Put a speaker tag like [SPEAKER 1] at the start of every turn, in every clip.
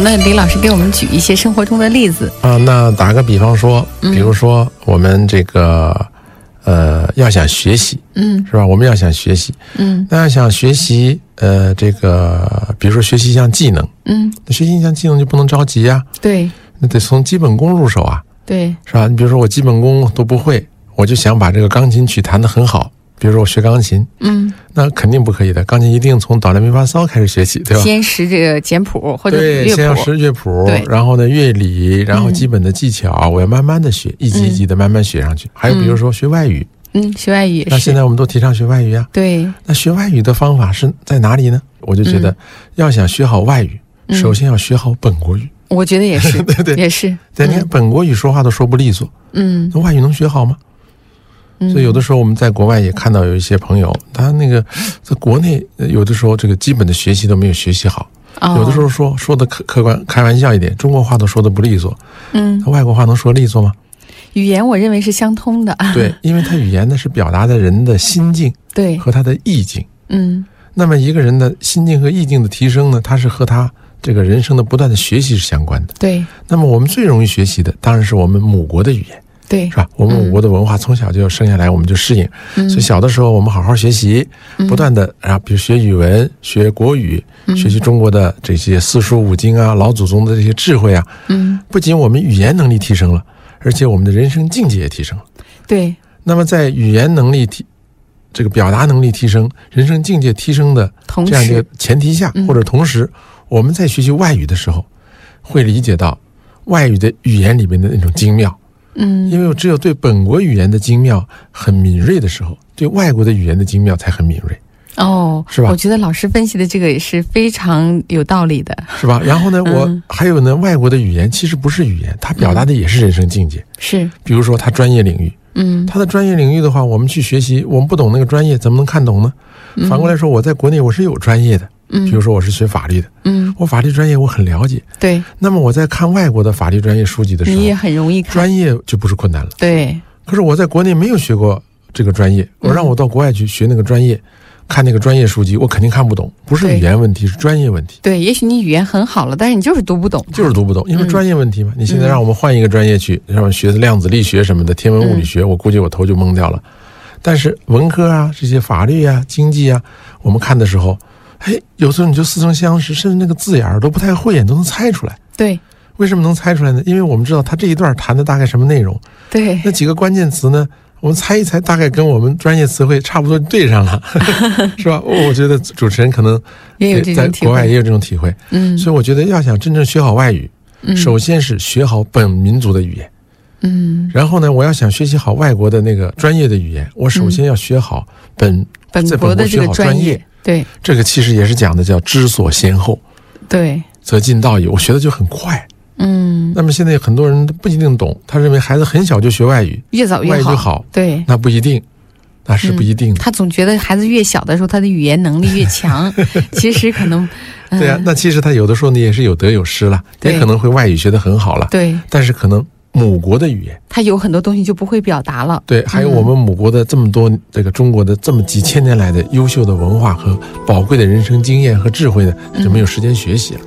[SPEAKER 1] 那李老师给我们举一些生活中的例子
[SPEAKER 2] 啊。那打个比方说，比如说我们这个要想学习，是吧？我们要想学习，那要想学习这个比如说学习一项技能，那学习一项技能就不能着急啊，
[SPEAKER 1] 对，
[SPEAKER 2] 那得从基本功入手啊，
[SPEAKER 1] 对，
[SPEAKER 2] 是吧？你比如说我基本功都不会，我就想把这个钢琴曲弹得很好，比如说我学钢琴，那肯定不可以的。钢琴一定从哆来咪发嗦开始学起，对吧？
[SPEAKER 1] 先识这个简谱或者乐谱，
[SPEAKER 2] 对，先要识乐谱，然后呢乐理，然后基本的技巧，我要慢慢的学，一级一级的慢慢学上去。还有比如说学外语，
[SPEAKER 1] 学外语也是。
[SPEAKER 2] 那现在我们都提倡学外语啊，
[SPEAKER 1] 对。那
[SPEAKER 2] 学外语的方法是在哪里呢？我就觉得，要想学好外语，首先要学好本国语。
[SPEAKER 1] 我觉得也是，
[SPEAKER 2] 对对，
[SPEAKER 1] 也是。
[SPEAKER 2] 对，你看本国语说话都说不利索，那外语能学好吗？所以有的时候我们在国外也看到有一些朋友，他那个在国内有的时候这个基本的学习都没有学习好，有的时候说的客观开玩笑一点，中国话都说的不利索，那外国话能说利索吗？
[SPEAKER 1] 语言我认为是相通的，
[SPEAKER 2] 对，因为他语言呢是表达的人的心境，
[SPEAKER 1] 对，
[SPEAKER 2] 和他的意境，那么一个人的心境和意境的提升呢，它是和他这个人生的不断的学习是相关的，
[SPEAKER 1] 对。
[SPEAKER 2] 那么我们最容易学习的当然是我们母国的语言。
[SPEAKER 1] 对，
[SPEAKER 2] 是吧？我们母国的文化从小就生下来，我们就适应。所以小的时候我们好好学习，不断的比如学语文、学国语、学习中国的这些四书五经啊、老祖宗的这些智慧啊。不仅我们语言能力提升了，而且我们的人生境界也提升了。
[SPEAKER 1] 对。
[SPEAKER 2] 那么在语言能力这个表达能力提升、人生境界提升的这样一个前提下，或者同时，我们在学习外语的时候，会理解到外语的语言里面的那种精妙。因为只有对本国语言的精妙很敏锐的时候，对外国的语言的精妙才很敏锐。是吧？
[SPEAKER 1] 我觉得老师分析的这个也是非常有道理的，
[SPEAKER 2] 是吧？然后呢，我还有呢，外国的语言其实不是语言，它表达的也是人生境界。
[SPEAKER 1] 是，
[SPEAKER 2] 比如说它专业领域，它的专业领域的话，我们去学习，我们不懂那个专业，怎么能看懂呢？反过来说，我在国内我是有专业的。比如说我是学法律的，我法律专业我很了解，
[SPEAKER 1] 对。
[SPEAKER 2] 那么我在看外国的法律专业书籍的时候，
[SPEAKER 1] 你也很容易看，
[SPEAKER 2] 专业就不是困难了，
[SPEAKER 1] 对。
[SPEAKER 2] 可是我在国内没有学过这个专业，我让我到国外去学那个专业，看那个专业书籍，我肯定看不懂，不是语言问题，是专业问题。
[SPEAKER 1] 对，也许你语言很好了，但是你就是读不懂，
[SPEAKER 2] 因为专业问题嘛。你现在让我们换一个专业去，让我学量子力学什么的，天文物理学，我估计我头就懵掉了。但是文科啊，这些法律啊、经济啊，我们看的时候。有时候你就似曾相识，甚至那个字眼都不太会，你都能猜出来。
[SPEAKER 1] 对，
[SPEAKER 2] 为什么能猜出来呢？因为我们知道他这一段谈的大概什么内容。
[SPEAKER 1] 对，
[SPEAKER 2] 那几个关键词呢，我们猜一猜，大概跟我们专业词汇差不多对上了，是吧？我觉得主持人可能在国外也有这种体会。所以我觉得要想真正学好外语，首先是学好本民族的语言。然后呢，我要想学习好外国的那个专业的语言，我首先要学好本
[SPEAKER 1] 国的这个专业。对，
[SPEAKER 2] 这个其实也是讲的叫知所先后，
[SPEAKER 1] 对，
[SPEAKER 2] 则近道矣。我学的就很快，那么现在很多人不一定懂，他认为孩子很小就学外语，
[SPEAKER 1] 越早越好，
[SPEAKER 2] 外语就好，
[SPEAKER 1] 对，
[SPEAKER 2] 那不一定，那是不一定的。
[SPEAKER 1] 他总觉得孩子越小的时候，他的语言能力越强，其实可能，
[SPEAKER 2] 对啊，那其实他有的时候呢也是有得有失了，也可能会外语学得很好了，
[SPEAKER 1] 对，
[SPEAKER 2] 但是可能。母国的语言，
[SPEAKER 1] 它有很多东西就不会表达了。
[SPEAKER 2] 对，还有我们母国的这么多这个中国的这么几千年来的优秀的文化和宝贵的人生经验和智慧呢，就没有时间学习了。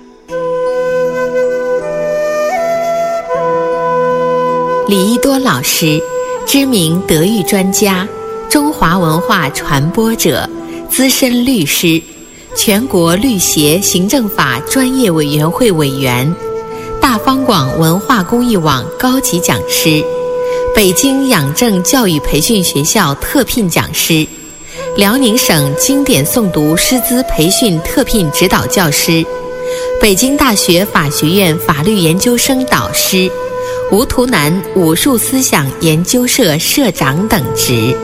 [SPEAKER 3] 李一多老师，知名德育专家，中华文化传播者，资深律师，全国律协行政法专业委员会委员。大方广文化公益网高级讲师，北京养正教育培训学校特聘讲师，辽宁省经典诵读师资培训特聘指导教师，北京大学法学院法律研究生导师，吴图南武术思想研究社社长等职。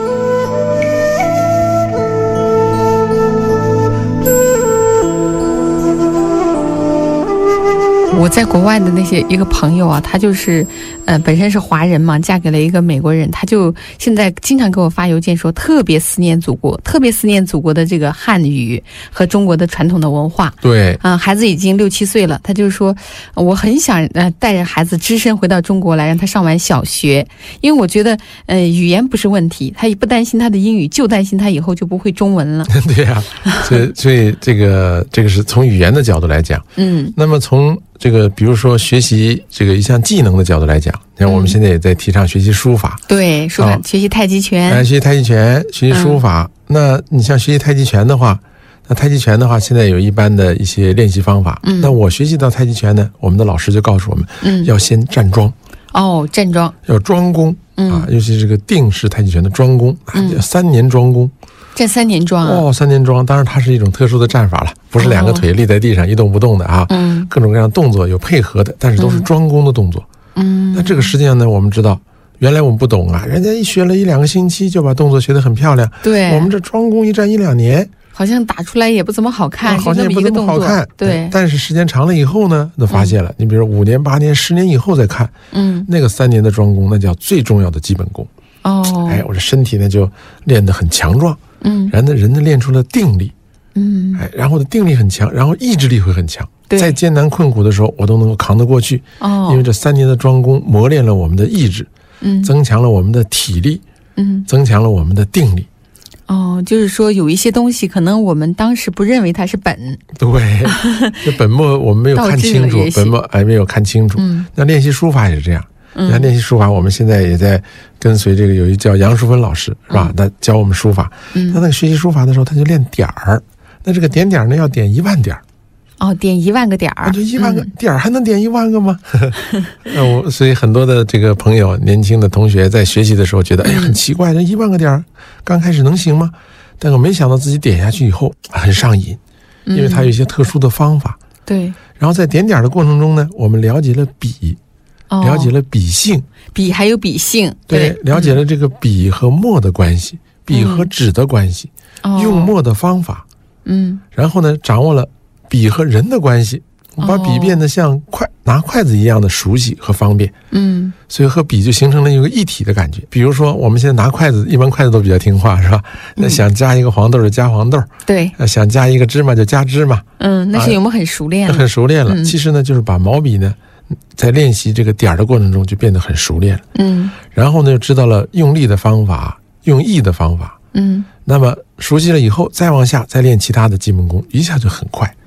[SPEAKER 1] 我在国外的那些一个朋友啊，他就是本身是华人嘛，嫁给了一个美国人，他就现在经常给我发邮件说特别思念祖国，特别思念祖国的这个汉语和中国的传统的文化。
[SPEAKER 2] 对，
[SPEAKER 1] 孩子已经6、7岁了，他就说我很想带着孩子只身回到中国来，让他上完小学，因为我觉得语言不是问题，他也不担心他的英语，就担心他以后就不会中文了。
[SPEAKER 2] 对呀，所以这个是从语言的角度来讲。那么从这个比如说学习这个一项技能的角度来讲，你看我们现在也在提倡学习书法。
[SPEAKER 1] 对，书法，学习太极拳。
[SPEAKER 2] 学习太极拳，学习书法。那你像学习太极拳的话，现在有一般的一些练习方法。那我学习到太极拳呢，我们的老师就告诉我们，要先站桩。
[SPEAKER 1] 站桩，
[SPEAKER 2] 要桩功尤其这个定式太极拳的桩功，3年桩功。
[SPEAKER 1] 站3年桩
[SPEAKER 2] 3年桩，当然它是一种特殊的站法了，不是2个腿立在地上一动不动的啊。各种各样的动作有配合的，但是都是桩功的动作。那这个实际上呢，我们知道，原来我们不懂啊，人家一学了1、2个星期就把动作学得很漂亮。
[SPEAKER 1] 对，
[SPEAKER 2] 我们这桩功一站1、2年，
[SPEAKER 1] 好像打出来也不怎么好看，
[SPEAKER 2] 好像也不怎么好看。
[SPEAKER 1] 对，
[SPEAKER 2] 但是时间长了以后呢，都发现了，你比如说5年、8年、10年以后再看，那个3年的桩功，那叫最重要的基本功。我这身体呢就练得很强壮。然后人呢练出了定力。然后的定力很强，然后意志力会很强。在艰难困苦的时候，我都能够扛得过去。因为这3年的桩功磨练了我们的意志，增强了我们的体力，增强了我们的定力。
[SPEAKER 1] 就是说有一些东西可能我们当时不认为它是本。
[SPEAKER 2] 对，这本末我们没有看清楚，本末没有看清楚。那练习书法也是这样。那练习书法，我们现在也在跟随这个有一叫杨淑芬老师，是吧？他教我们书法。他那个学习书法的时候，他就练点儿。那这个点呢，要点1万点。
[SPEAKER 1] 点1万个点儿。
[SPEAKER 2] 这1万个点儿还能点1万个吗？所以很多的这个朋友，年轻的同学在学习的时候觉得，很奇怪，这1万个点儿刚开始能行吗？但我没想到自己点下去以后很上瘾，因为它有一些特殊的方法。
[SPEAKER 1] 对。
[SPEAKER 2] 然后在点点的过程中呢，我们了解了笔。了解了笔性，
[SPEAKER 1] 笔还有笔性，
[SPEAKER 2] 对，了解了这个笔和墨的关系，笔和纸的关系，用墨的方法，然后呢，掌握了笔和人的关系，把笔变得像拿筷子一样的熟悉和方便，所以和笔就形成了一个一体的感觉。比如说，我们现在拿筷子，一般筷子都比较听话，是吧？那想加一个黄豆就加黄豆，
[SPEAKER 1] 对，
[SPEAKER 2] 想加一个芝麻就加芝麻，
[SPEAKER 1] 那是我们很熟练了，
[SPEAKER 2] 很熟练了。其实呢，就是把毛笔呢，在练习这个点儿的过程中就变得很熟练了。然后呢，又知道了用力的方法，用意的方法。那么熟悉了以后，再往下再练其他的基本功，一下就很快。